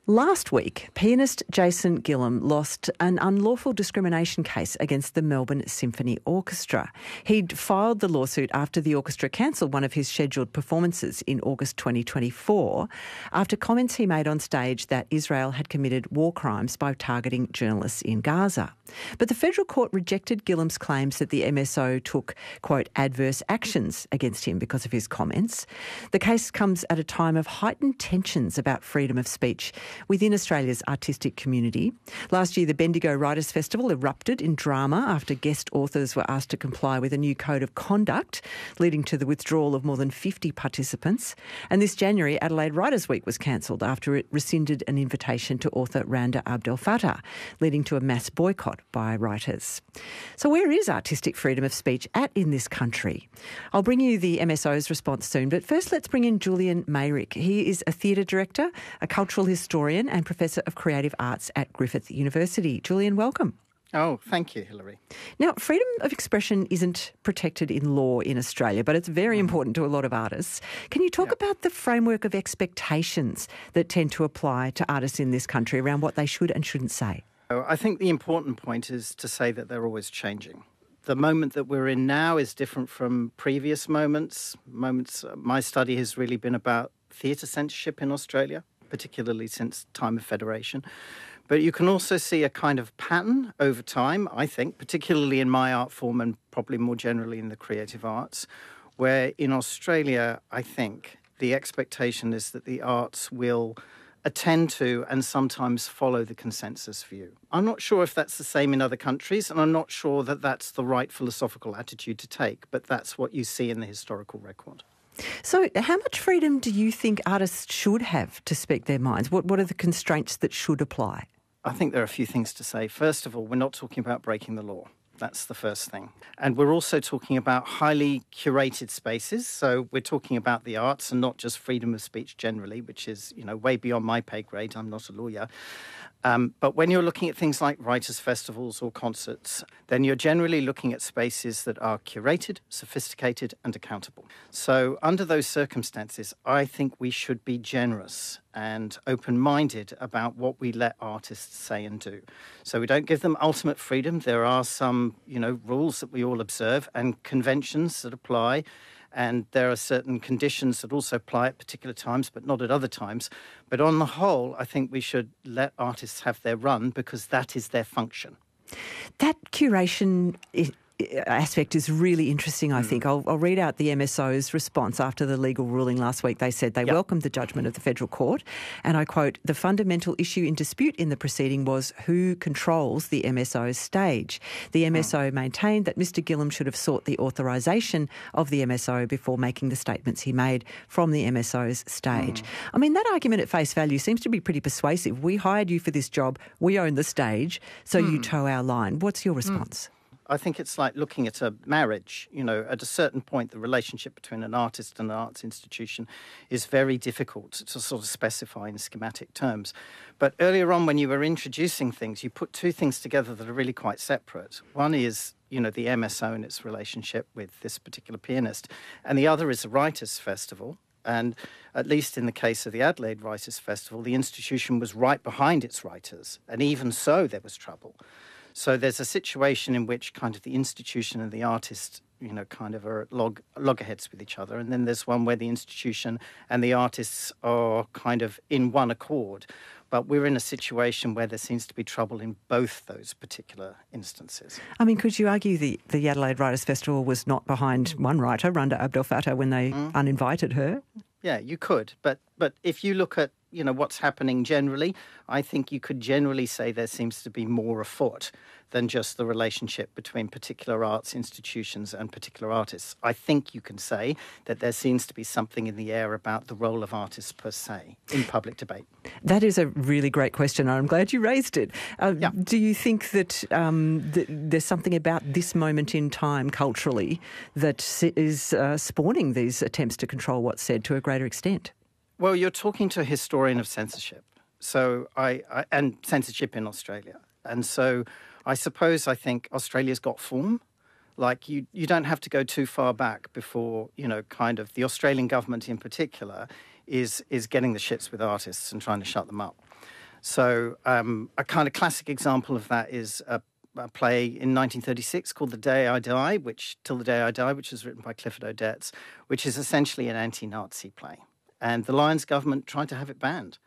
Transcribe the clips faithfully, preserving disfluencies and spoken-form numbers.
Last week, pianist Jason Gillam lost an unlawful discrimination case against the Melbourne Symphony Orchestra. He'd filed the lawsuit after the orchestra cancelled one of his scheduled performances in August twenty twenty-four after comments he made on stage that Israel had committed war crimes by targeting journalists in Gaza. But the federal court rejected Gillam's claims that the M S O took, quote, adverse actions against him because of his comments. The case comes at a time of heightened tensions about freedom of speech within Australia's artistic community. Last year, the Bendigo Writers' Festival erupted in drama after guest authors were asked to comply with a new code of conduct, leading to the withdrawal of more than fifty participants. And this January, Adelaide Writers' Week was cancelled after it rescinded an invitation to author Randa Abdel Fattah, leading to a mass boycott by writers. So where is artistic freedom of speech at in this country? I'll bring you the M S O's response soon, but first let's bring in Julian Mayrick. He is a theatre director, a cultural historian and Professor of Creative Arts at Griffith University. Julian, welcome. Oh, thank you, Hilary. Now, freedom of expression isn't protected in law in Australia, but it's very important to a lot of artists. Can you talk yep. about the framework of expectations that tend to apply to artists in this country around what they should and shouldn't say? Oh, I think the important point is to say that they're always changing. The moment that we're in now is different from previous moments. Moments. Uh, my study has really been about theatre censorship in Australia, particularly since time of federation. But you can also see a kind of pattern over time, I think, particularly in my art form and probably more generally in the creative arts, where in Australia, I think, the expectation is that the arts will attend to and sometimes follow the consensus view. I'm not sure if that's the same in other countries, and I'm not sure that that's the right philosophical attitude to take, but that's what you see in the historical record. So how much freedom do you think artists should have to speak their minds? What What are the constraints that should apply? I think there are a few things to say. First of all, we're not talking about breaking the law. That's the first thing. And we're also talking about highly curated spaces. So we're talking about the arts and not just freedom of speech generally, which is, you know, way beyond my pay grade. I'm not a lawyer. Um, but when you're looking at things like writers' festivals or concerts, then you're generally looking at spaces that are curated, sophisticated, and accountable. So under those circumstances, I think we should be generous and open-minded about what we let artists say and do. So we don't give them ultimate freedom. There are some, you know, rules that we all observe and conventions that apply. And there are certain conditions that also apply at particular times, but not at other times. But on the whole, I think we should let artists have their run because that is their function. That curation is aspect is really interesting, I think. I'll, I'll read out the M S O's response after the legal ruling last week. They said they yep. welcomed the judgment of the federal court, and I quote, "The fundamental issue in dispute in the proceeding was who controls the M S O's stage. The M S O oh. maintained that Mister Gillam should have sought the authorisation of the M S O before making the statements he made from the M S O's stage." Mm. I mean, that argument at face value seems to be pretty persuasive. We hired you for this job, we own the stage, so mm. you toe our line. What's your response? Mm. I think it's like looking at a marriage. You know, at a certain point, the relationship between an artist and an arts institution is very difficult to sort of specify in schematic terms. But earlier on, when you were introducing things, you put two things together that are really quite separate. One is, you know, the M S O and its relationship with this particular pianist, and the other is a writers' festival. And at least in the case of the Adelaide Writers' Festival, the institution was right behind its writers, and even so, there was trouble. So there's a situation in which kind of the institution and the artist, you know, kind of are at log- loggerheads with each other. And then there's one where the institution and the artists are kind of in one accord. But we're in a situation where there seems to be trouble in both those particular instances. I mean, could you argue the, the Adelaide Writers' Festival was not behind one writer, Randa Abdel Fattah, when they mm. uninvited her? Yeah, you could. But but if you look at, you know, what's happening generally, I think you could generally say there seems to be more afoot than just the relationship between particular arts institutions and particular artists. I think you can say that there seems to be something in the air about the role of artists per se in public debate. That is a really great question. I'm glad you raised it. Uh, yeah. Do you think that, um, that there's something about this moment in time culturally that is uh, spawning these attempts to control what's said to a greater extent? Well, you're talking to a historian of censorship, so I, I and censorship in Australia. And so I suppose I think Australia's got form. Like, you, you don't have to go too far back before, you know, kind of the Australian government in particular is is getting the shits with artists and trying to shut them up. So um, a kind of classic example of that is a, a play in nineteen thirty-six called The Day I Die, which Till the Day I Die, which was written by Clifford Odets, which is essentially an anti-Nazi play. And the Lions government tried to have it banned.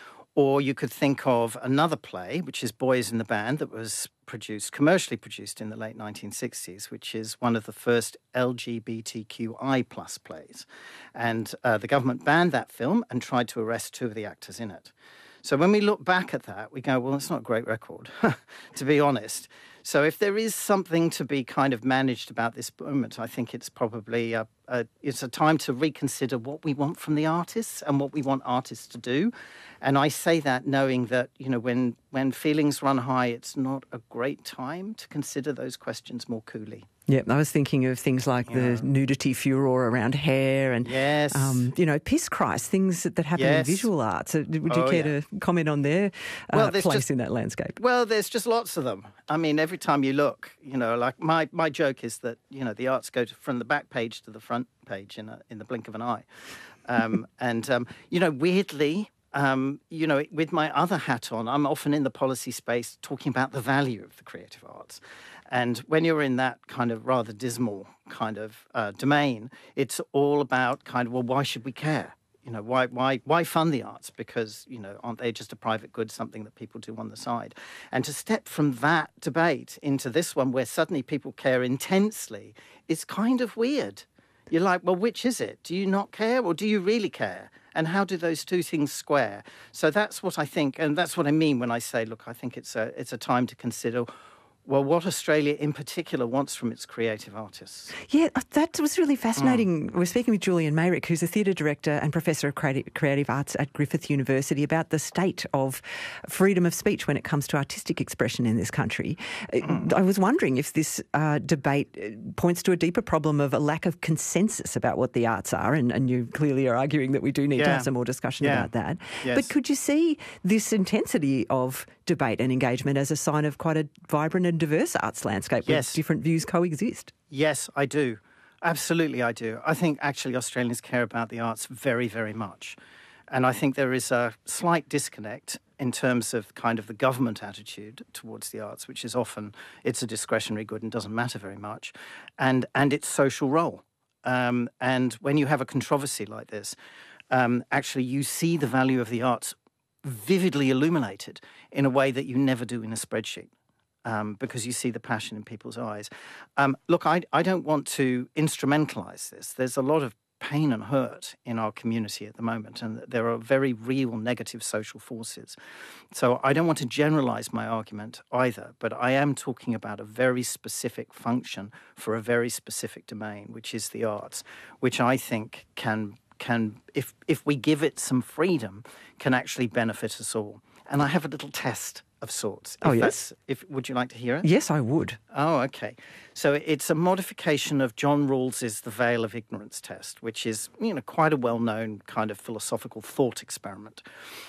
Or you could think of another play, which is Boys in the Band, that was produced, commercially produced in the late nineteen sixties, which is one of the first L G B T Q I plus plays. And uh, the government banned that film and tried to arrest two of the actors in it. So when we look back at that, we go, well, it's not a great record, to be honest. So if there is something to be kind of managed about this moment, I think it's probably a, a, it's a time to reconsider what we want from the artists and what we want artists to do. And I say that knowing that, you know, when, when feelings run high, it's not a great time to consider those questions more coolly. Yeah, I was thinking of things like yeah. the nudity furor around hair and, yes. um, you know, piss Christ, things that, that happen yes. in visual arts. So would you oh, care yeah. to comment on their uh, well, place just, in that landscape? Well, there's just lots of them. I mean, every time you look, you know, like my, my joke is that, you know, the arts go to, from the back page to the front page in, a, in the blink of an eye. Um, and, um, you know, weirdly... Um, you know, with my other hat on, I'm often in the policy space talking about the value of the creative arts. And when you're in that kind of rather dismal kind of uh, domain, it's all about kind of, well, why should we care? You know, why why why fund the arts? Because, you know, aren't they just a private good, something that people do on the side? And to step from that debate into this one where suddenly people care intensely is kind of weird. You're like, well, which is it? Do you not care or do you really care? And how do those two things square? So that's what I think, and that's what I mean when I say, look, I think it's a it's a time to consider, well, what Australia in particular wants from its creative artists. Yeah, that was really fascinating. Mm. We're speaking with Julian Mayrick, who's a theatre director and professor of creative, creative arts at Griffith University, about the state of freedom of speech when it comes to artistic expression in this country. Mm. I was wondering if this uh, debate points to a deeper problem of a lack of consensus about what the arts are, and, and you clearly are arguing that we do need yeah. to have some more discussion yeah. about that. Yes. But could you see this intensity of debate and engagement as a sign of quite a vibrant and diverse arts landscape yes. where different views coexist? Yes, I do. Absolutely, I do. I think actually Australians care about the arts very, very much. And I think there is a slight disconnect in terms of kind of the government attitude towards the arts, which is often it's a discretionary good and doesn't matter very much, and, and its social role. Um, and when you have a controversy like this, um, actually you see the value of the arts vividly illuminated in a way that you never do in a spreadsheet. Um, because you see the passion in people's eyes. Um, look, I, I don't want to instrumentalise this. There's a lot of pain and hurt in our community at the moment, and there are very real negative social forces. So I don't want to generalise my argument either, but I am talking about a very specific function for a very specific domain, which is the arts, which I think can, can if, if we give it some freedom, can actually benefit us all. And I have a little test of sorts. Oh, yes? If, would you like to hear it? Yes, I would. Oh, okay. So it's a modification of John Rawls's The Veil of Ignorance test, which is, you know, quite a well-known kind of philosophical thought experiment.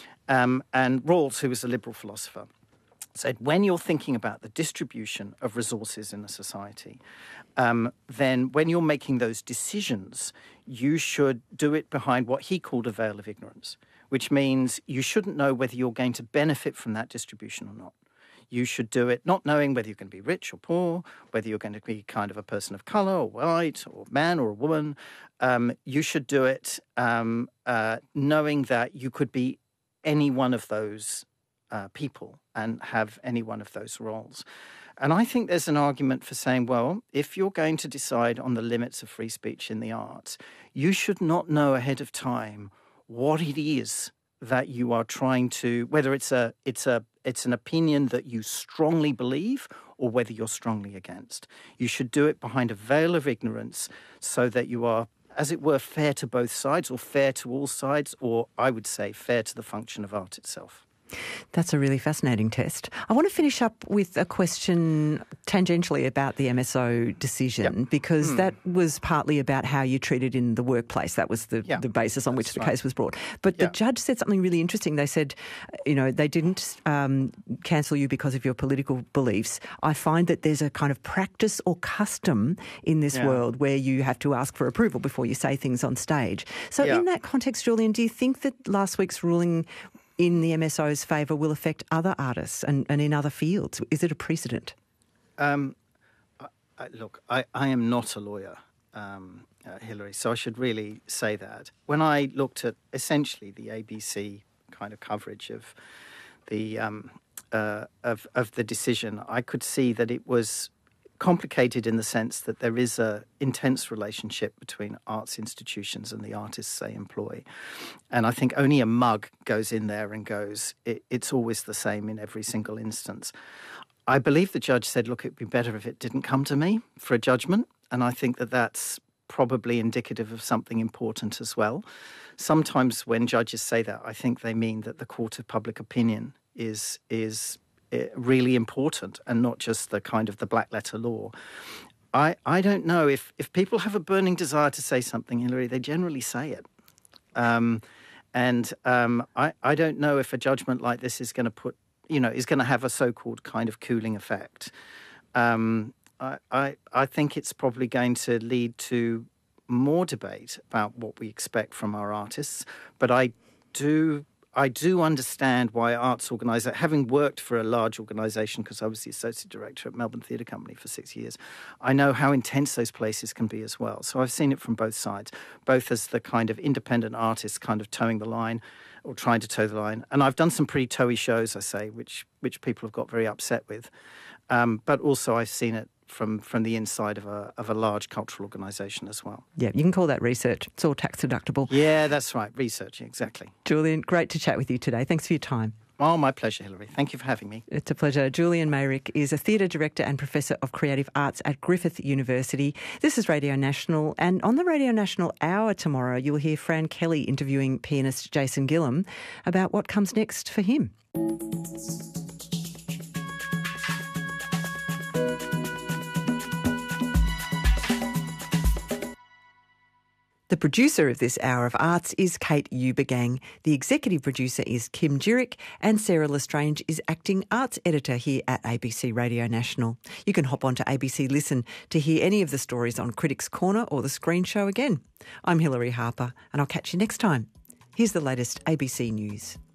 Um, and Rawls, who was a liberal philosopher, said when you're thinking about the distribution of resources in a society, um, then when you're making those decisions, you should do it behind what he called a veil of ignorance, which means you shouldn't know whether you're going to benefit from that distribution or not. You should do it not knowing whether you're going to be rich or poor, whether you're going to be kind of a person of colour or white or man or a woman. Um, you should do it um, uh, knowing that you could be any one of those uh, people and have any one of those roles. And I think there's an argument for saying, well, if you're going to decide on the limits of free speech in the arts, you should not know ahead of time what it is that you are trying to, whether it's a it's a it's an opinion that you strongly believe or whether you're strongly against. You should do it behind a veil of ignorance so that you are, as it were, fair to both sides or fair to all sides, or I would say fair to the function of art itself. That's a really fascinating test. I want to finish up with a question tangentially about the M S O decision, yep. because mm. that was partly about how you treated in the workplace. That was the, yeah, the basis on which the right. case was brought. But yeah. the judge said something really interesting. They said, you know, they didn't um, cancel you because of your political beliefs. I find that there's a kind of practice or custom in this yeah. world where you have to ask for approval before you say things on stage. So yeah. in that context, Julian, do you think that last week's ruling in the M S O's favour will affect other artists and, and in other fields? Is it a precedent? Um, I, I, look, I, I am not a lawyer, um, uh, Hilary, so I should really say that. When I looked at essentially the A B C kind of coverage of the um, uh, of of the decision, I could see that it was complicated in the sense that there is a intense relationship between arts institutions and the artists they employ. And I think only a mug goes in there and goes, it, it's always the same in every single instance. I believe the judge said, look, it'd be better if it didn't come to me for a judgment. And I think that that's probably indicative of something important as well. Sometimes when judges say that, I think they mean that the court of public opinion is is really important and not just the kind of the black letter law. I, I don't know if, if people have a burning desire to say something, Hilary, they generally say it. Um, and um, I, I don't know if a judgment like this is going to put, you know, is going to have a so-called kind of cooling effect. Um, I, I, I think it's probably going to lead to more debate about what we expect from our artists. But I do I do understand why arts organiser, having worked for a large organisation, because I was the associate director at Melbourne Theatre Company for six years, I know how intense those places can be as well. So I've seen it from both sides, both as the kind of independent artist kind of towing the line or trying to toe the line. And I've done some pretty toey shows, I say, which which people have got very upset with. Um, but also I've seen it from from the inside of a of a large cultural organisation as well. Yeah, you can call that research. It's all tax deductible. Yeah, that's right. Research, exactly. Julian, great to chat with you today. Thanks for your time. Oh, my pleasure, Hilary. Thank you for having me. It's a pleasure. Julian Meyrick is a theatre director and professor of creative arts at Griffith University. This is Radio National, and on the Radio National Hour tomorrow, you'll hear Fran Kelly interviewing pianist Jason Gillam about what comes next for him. The producer of this Hour of Arts is Kate Ubergang. The executive producer is Kim Jurek, and Sarah Lestrange is acting arts editor here at A B C Radio National. You can hop on to A B C Listen to hear any of the stories on Critics Corner or The Screen Show again. I'm Hilary Harper, and I'll catch you next time. Here's the latest A B C News.